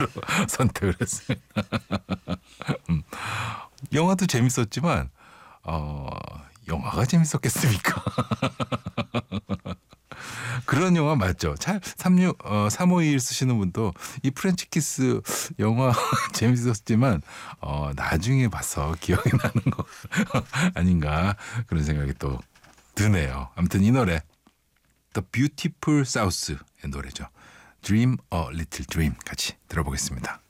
선택을 했습니다. 영화도 재밌었지만 영화가 재밌었겠습니까? 그런 영화 맞죠? 3521 쓰시는 분도 이 프렌치 키스 영화 재밌었지만 나중에 봐서 기억이 나는 거 아닌가 그런 생각이 또 드네요. 아무튼 이 노래 The Beautiful South의 노래죠. Dream a Little Dream 같이 들어보겠습니다.